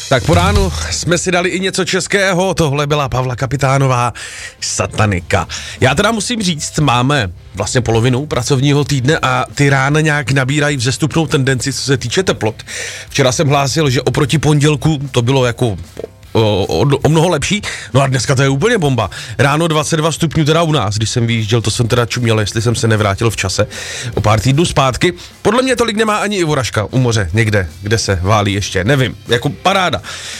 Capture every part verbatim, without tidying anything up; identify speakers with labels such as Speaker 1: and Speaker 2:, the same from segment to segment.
Speaker 1: Tak po ránu jsme si dali i něco českého, tohle byla Pavla Kapitánová, Satanika. Já teda musím říct, máme vlastně polovinu pracovního týdne a ty rána nějak nabírají vzestupnou tendenci, co se týče teplot. Včera jsem hlásil, že oproti pondělku to bylo jako O, o, o mnoho lepší, no a dneska to je úplně bomba. Ráno dvacet dva stupňů teda u nás, když jsem vyjížděl, to jsem teda čuměl, jestli jsem se nevrátil v čase o pár týdnů zpátky. Podle mě tolik nemá ani Ivoraška u moře, někde, kde se válí ještě, nevím, jako paráda.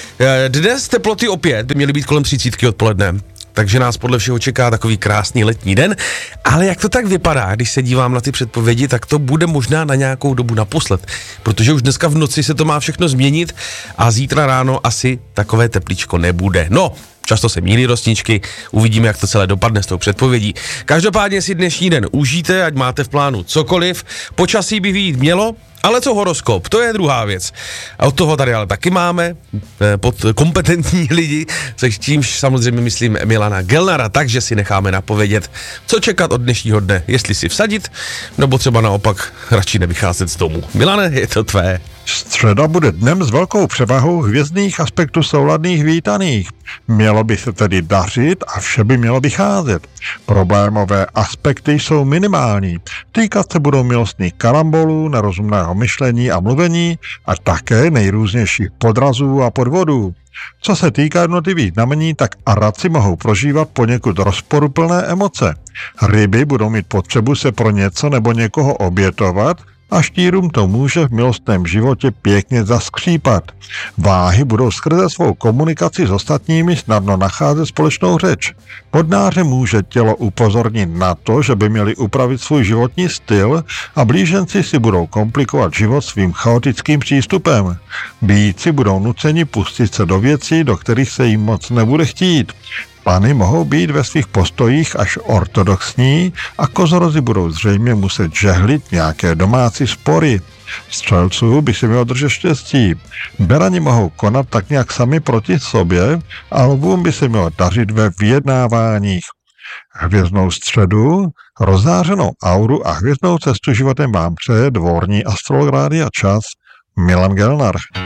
Speaker 1: Dnes teploty opět by měly být kolem třicítky odpoledne, takže nás podle všeho čeká takový krásný letní den, ale jak to tak vypadá, když se dívám na ty předpovědi, tak to bude možná na nějakou dobu naposled, protože už dneska v noci se to má všechno změnit a zítra ráno asi takové teplíčko nebude. No, často se mýlí rostničky, uvidíme, jak to celé dopadne s tou předpovědí. Každopádně si dnešní den užijte, ať máte v plánu cokoliv, počasí by vyjít mělo, ale co horoskop, to je druhá věc. A od toho tady ale taky máme pod kompetentní lidi, se čímž samozřejmě myslím Milana Gelnara, takže si necháme napovědět, co čekat od dnešního dne, jestli si vsadit, nebo třeba naopak radši nevycházet z domu. Milane, je to tvé.
Speaker 2: Středa bude dnem s velkou převahou hvězdných aspektů souladných vítaných. Mělo by se tedy dařit a vše by mělo vycházet. Problémové aspekty jsou minimální. Týkat se budou milostných karambolů, nerozumného myšlení a mluvení a také nejrůznějších podrazů a podvodů. Co se týká jednotlivých znamení, tak araci mohou prožívat poněkud rozporuplné emoce. Ryby budou mít potřebu se pro něco nebo někoho obětovat, a štírům to může v milostném životě pěkně zaskřípat. Váhy budou skrze svou komunikaci s ostatními snadno nacházet společnou řeč. Vodnáře může tělo upozornit na to, že by měli upravit svůj životní styl a blíženci si budou komplikovat život svým chaotickým přístupem. Býci budou nuceni pustit se do věcí, do kterých se jim moc nebude chtít. Pany mohou být ve svých postojích až ortodoxní a kozorozy budou zřejmě muset žehlit nějaké domácí spory. Střelců by si mělo držet štěstí. Berani mohou konat tak nějak sami proti sobě a lvům by se mělo dařit ve vyjednáváních. Hvězdnou středu, rozzářenou auru a hvězdnou cestu životem vám přeje dvorní astrolog Rádia Čas Milan Gelnar.